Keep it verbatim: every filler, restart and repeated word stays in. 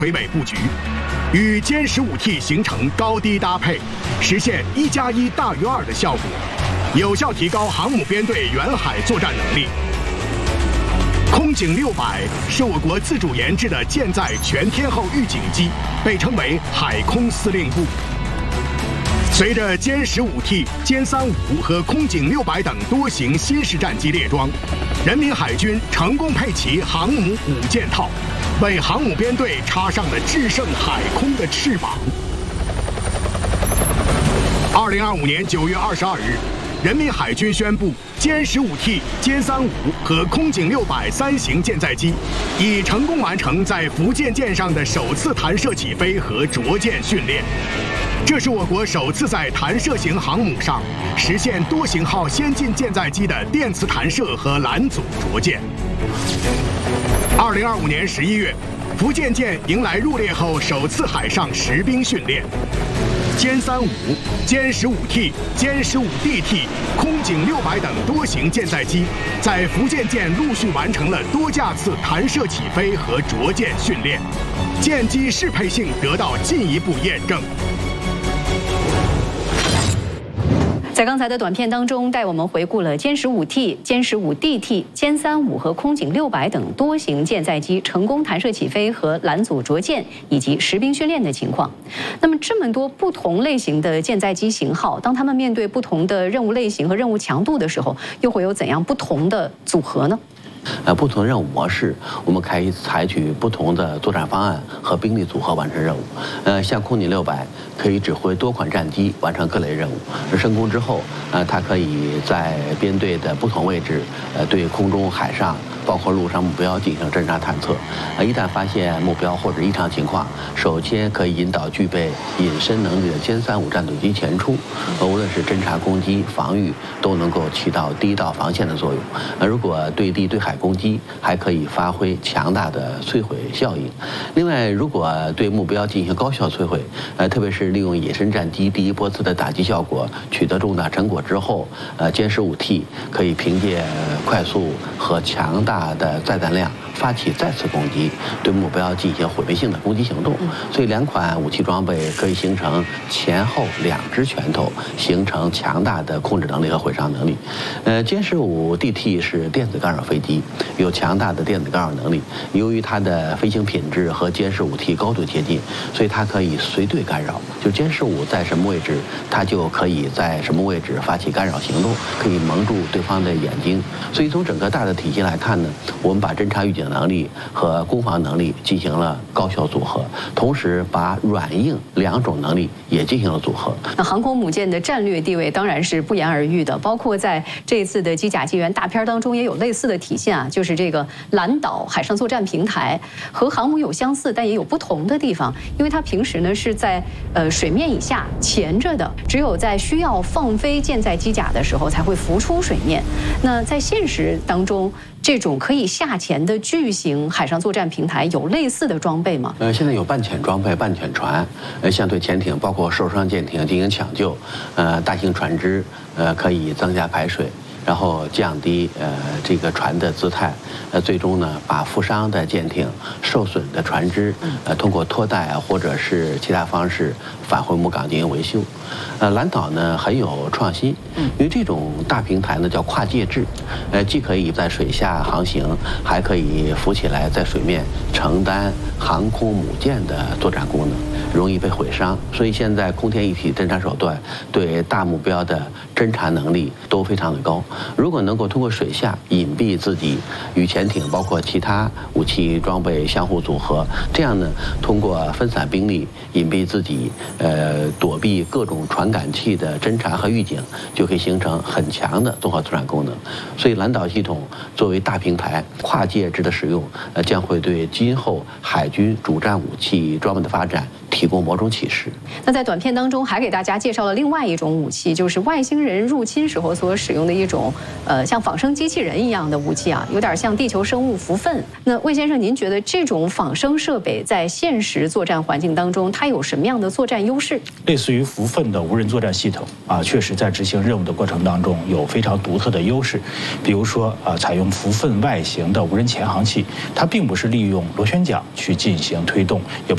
魁北布局，与歼十五 T 形成高低搭配，实现一加一大于二的效果，有效提高航母编队远海作战能力。空警六百是我国自主研制的舰载全天候预警机，被称为海空司令部。随着歼十五 T、歼三五和空警六百等多型新式战机列装，人民海军成功配齐航母五件套，为航母编队插上了制胜海空的翅膀。二零二五年九月二十二日，人民海军宣布，歼十五 T、歼三五和空警六百三型舰载机已成功完成在福建舰上的首次弹射起飞和着舰训练。这是我国首次在弹射型航母上实现多型号先进舰载机的电磁弹射和拦阻着舰。二零二五年十一月，福建舰迎来入列后首次海上实兵训练。歼三五、歼十五 T、歼十五 D T、空警六百等多型舰载机在福建舰陆续完成了多架次弹射起飞和着舰训练，舰机适配性得到进一步验证。 在刚才的短片当中，带我们回顾了歼十五 T、歼十五 D T、歼三五和空警六百等多型舰载机成功弹射起飞和拦阻着舰以及实兵训练的情况。那么，这么多不同类型的舰载机型号，当他们面对不同的任务类型和任务强度的时候，又会有怎样不同的组合呢？ 呃，不同任务模式，我们可以采取不同的作战方案和兵力组合完成任务。呃，像空警六百可以指挥多款战机完成各类任务。而升空之后，呃，它可以在编队的不同位置，呃，对空中、海上，包括陆上目标进行侦察探测。呃，一旦发现目标或者异常情况，首先可以引导具备隐身能力的歼三五战斗机前出。呃，无论是侦察、攻击、防御，都能够起到第一道防线的作用。呃，如果对地对海攻击还可以发挥强大的摧毁效应。另外，如果对目标进行高效摧毁，呃，特别是利用野生战机第一波次的打击效果取得重大成果之后，呃，歼十五 T 可以凭借快速和强大的载弹量发起再次攻击，对目标进行毁灭性的攻击行动。所以，两款武器装备可以形成前后两支拳头，形成强大的控制能力和毁伤能力。呃，歼十五 D T 是电子干扰飞机，有强大的电子干扰能力。由于它的飞行品质和歼十五 T 高度接近，所以它可以随队干扰。就歼十五在什么位置，它就可以在什么位置发起干扰行动，可以蒙住对方的眼睛。所以从整个大的体系来看呢，我们把侦察预警能力和攻防能力进行了高效组合，同时把软硬两种能力也进行了组合。 那航空母舰的战略地位当然是不言而喻的，包括在这一次的机甲机缘大片当中也有类似的体现啊，就是这个蓝岛海上作战平台和航母有相似，但也有不同的地方，因为它平时呢是在呃水面以下潜着的，只有在需要放飞舰载机甲的时候才会浮出水面。那在现实当中，这种可以下潜的巨型海上作战平台有类似的装备吗？ 呃，现在有半潜装备、半潜船，呃，相对潜艇包括受伤舰艇进行抢救，呃，大型船只呃可以增加排水，然后降低呃这个船的姿态，呃，最终呢把负伤的舰艇、受损的船只，呃，通过拖带或者是其他方式返回母港进行维修。呃，蓝岛呢很有创新，因为这种大平台呢叫跨界制，呃，既可以在水下航行，还可以浮起来在水面承担航空母舰的作战功能，容易被毁伤。所以现在空天一体侦察手段对大目标的侦察能力都非常的高。如果能够通过水下隐蔽自己，与潜艇包括其他武器装备相互组合，这样呢，通过分散兵力，隐蔽自己，呃，躲避各种传感器的侦察和预警，就可以形成很强的综合作战功能。所以蓝岛系统作为大平台跨界制的使用，呃，将会对今后海军主战武器装备的发展提供某种启示。 那在短片当中还给大家介绍了另外一种武器，就是外星人入侵时候所使用的一种呃像仿生机器人一样的武器啊，有点像地球生物福分。那魏先生，您觉得这种仿生设备在现实作战环境当中，它有什么样的作战优势？ 类似于福分的无人作战系统啊，确实在执行任务的过程当中有非常独特的优势。比如说啊，采用福分外形的无人潜航器，它并不是利用螺旋桨去进行推动，也不